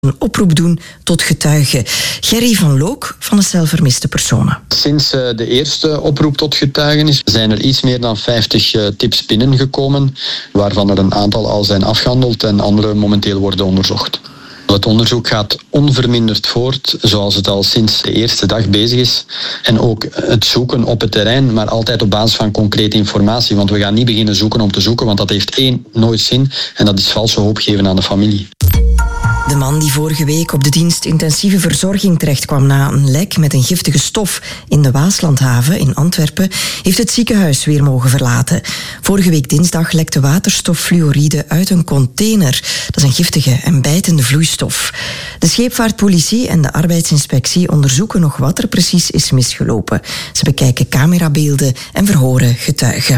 een oproep doen tot getuigen. Gerry van Look van de Cel Vermiste Personen. Sinds de eerste oproep tot getuigenis zijn er iets meer dan 50 tips binnengekomen, waarvan er een aantal al zijn afgehandeld en andere momenteel worden onderzocht. Het onderzoek gaat onverminderd voort, zoals het al sinds de eerste dag bezig is. En ook het zoeken op het terrein, maar altijd op basis van concrete informatie. Want we gaan niet beginnen zoeken om te zoeken, want dat heeft nooit zin. En dat is valse hoop geven aan de familie. De man die vorige week op de dienst intensieve verzorging terechtkwam na een lek met een giftige stof in de Waaslandhaven in Antwerpen, heeft het ziekenhuis weer mogen verlaten. Vorige week dinsdag lekte waterstoffluoride uit een container. Dat is een giftige en bijtende vloeistof. De scheepvaartpolitie en de arbeidsinspectie onderzoeken nog wat er precies is misgelopen. Ze bekijken camerabeelden en verhoren getuigen.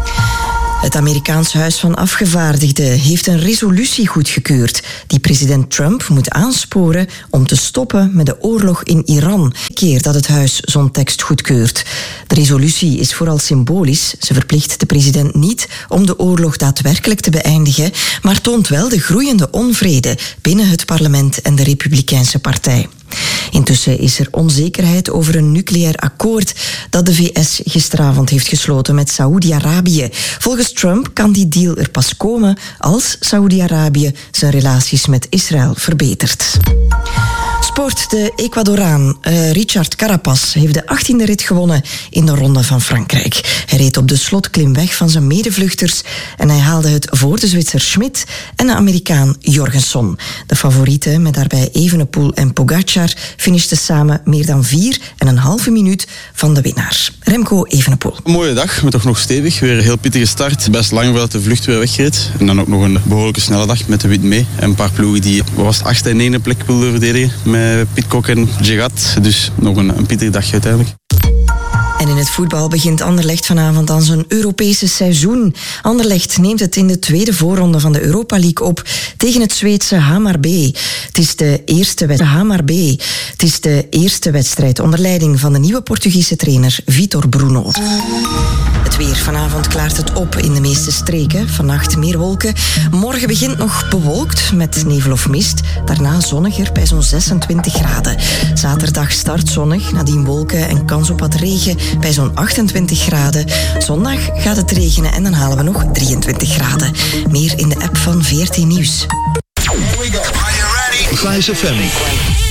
Het Amerikaans Huis van Afgevaardigden heeft een resolutie goedgekeurd die president Trump moet aansporen om te stoppen met de oorlog in Iran. De keer dat het huis zo'n tekst goedkeurt. De resolutie is vooral symbolisch. Ze verplicht de president niet om de oorlog daadwerkelijk te beëindigen, maar toont wel de groeiende onvrede binnen het parlement en de Republikeinse partij. Intussen is er onzekerheid over een nucleair akkoord dat de VS gisteravond heeft gesloten met Saoedi-Arabië. Volgens Trump kan die deal er pas komen als Saoedi-Arabië zijn relaties met Israël verbetert. Sport. De Ecuadoraan Richard Carapaz heeft de 18e rit gewonnen in de Ronde van Frankrijk. Hij reed op de slotklim weg van zijn medevluchters en hij haalde het voor de Zwitser Schmidt en de Amerikaan Jorgenson. De favorieten, met daarbij Evenepoel en Pogacar, finishten samen meer dan 4,5 minuut van de winnaar. Remco Evenepoel. Een mooie dag, maar toch nog stevig. Weer een heel pittige start. Best lang voordat de vlucht weer wegreed. En dan ook nog een behoorlijke snelle dag met de wit mee. En een paar ploegen die 8e en 9e plek wilden verdedigen. Met Pidcock en Gerard. Dus nog een pittig dagje uiteindelijk. En in het voetbal begint Anderlecht vanavond aan zijn Europese seizoen. Anderlecht neemt het in de tweede voorronde van de Europa League op tegen het Zweedse Hammarby. Het is de eerste wedstrijd onder leiding van de nieuwe Portugese trainer Vitor Bruno. Het weer. Vanavond klaart het op in de meeste streken. Vannacht meer wolken. Morgen begint nog bewolkt met nevel of mist. Daarna zonniger bij zo'n 26 graden. Zaterdag start zonnig, nadien wolken en kans op wat regen bij zo'n 28 graden. Zondag gaat het regenen en dan halen we nog 23 graden. Meer in de app van VRT Nieuws. Here we go. Are you ready? Vice FM.